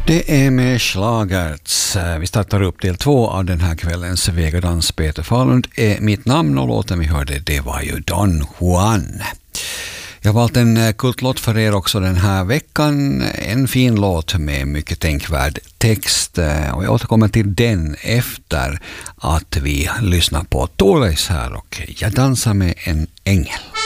Det är med Schlagerts. Vi startar upp del 2 av den här kvällens Vegadans. Peter Fahlund är mitt namn och låten vi hörde, det var ju Don Juan. Jag har valt en kultlåt för er också den här veckan. En fin låt med mycket tänkvärd text. Och jag återkommer till den efter att vi lyssnar på Tåleis här och Jag dansar med en ängel.